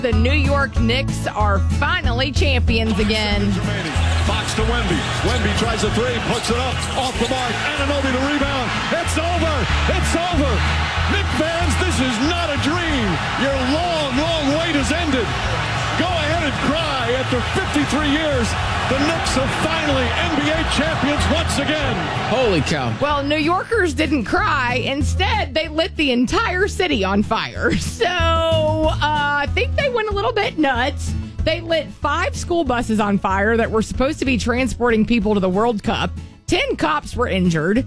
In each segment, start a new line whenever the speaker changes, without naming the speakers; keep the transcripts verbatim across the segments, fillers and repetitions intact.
The New York Knicks are finally champions again.
Fox to Wemby. Wemby tries a three, puts it up, off the mark. Anunoby to rebound. It's over. It's over. Knicks fans, this is not a dream. Your long, long wait has ended. Go ahead and cry. After fifty-three years, the Knicks are finally N B A champions once again.
Holy cow.
Well, New Yorkers didn't cry. Instead, they lit the entire city on fire. So uh, I think they went a little bit nuts. They lit five school buses on fire that were supposed to be transporting people to the World Cup. Ten cops were injured.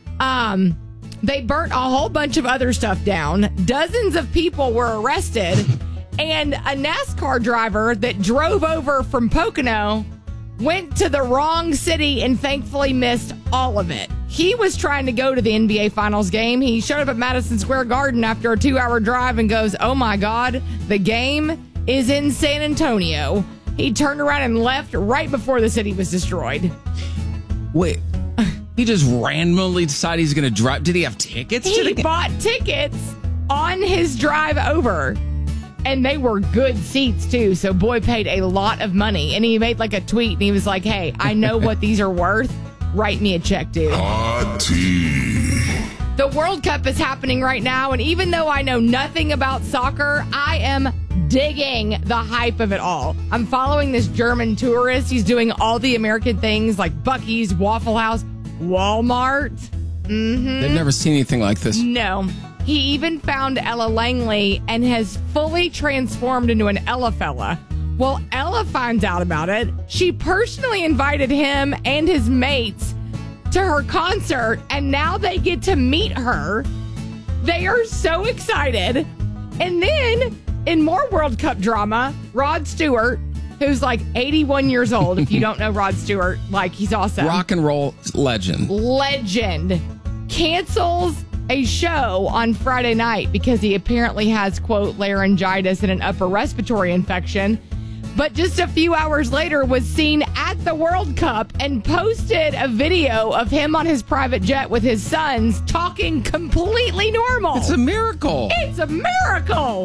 Um, they burnt a whole bunch of other stuff down. Dozens of people were arrested. And a NASCAR driver that drove over from Pocono went to the wrong city and thankfully missed all of it. He was trying to go to the N B A Finals game. He showed up at Madison Square Garden after a two-hour drive and goes, oh, my God, the game is in San Antonio. He turned around and left right before the city was destroyed.
Wait, he just randomly decided he's going to drive? Did he have tickets?
He
to the game?
bought tickets on his drive over. And they were good seats, too. So Boy paid a lot of money. And he made like a tweet. And he was like, hey, I know what these are worth. Write me a check, dude.
Hot tea.
The World Cup is happening right now. And even though I know nothing about soccer, I am digging the hype of it all. I'm following this German tourist. He's doing all the American things like Buc-ee's, Waffle House, Walmart. Mm-hmm.
They've never seen anything like this.
No. He even found Ella Langley and has fully transformed into an Ella fella. Well, Ella finds out about it. She personally invited him and his mates to her concert, and now they get to meet her. They are so excited. And then, in more World Cup drama, Rod Stewart, who's like eighty-one years old, if you don't know Rod Stewart, like he's awesome.
Rock and roll legend.
Legend. Cancels a show on Friday night because he apparently has, quote, laryngitis and an upper respiratory infection. But just a few hours later was seen at the World Cup and posted a video of him on his private jet with his sons talking completely normal.
It's a miracle.
It's a miracle.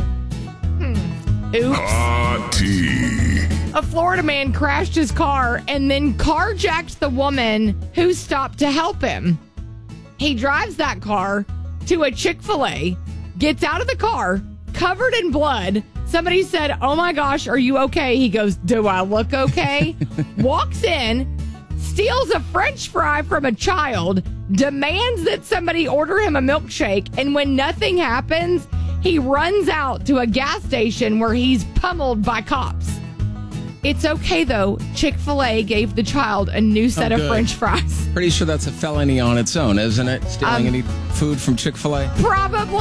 Hmm. Oops.
Hot tea.
A Florida man crashed his car and then carjacked the woman who stopped to help him. He drives that car to a Chick-fil-A, gets out of the car, covered in blood. Somebody said, oh my gosh, are you okay? He goes, do I look okay? Walks in, steals a French fry from a child, demands that somebody order him a milkshake, and when nothing happens, he runs out to a gas station where he's pummeled by cops. It's okay, though. Chick-fil-A gave the child a new set
Oh,
of
good.
French fries.
Pretty sure that's a felony on its own, isn't it? Stealing
Um,
any food from Chick-fil-A?
Probably.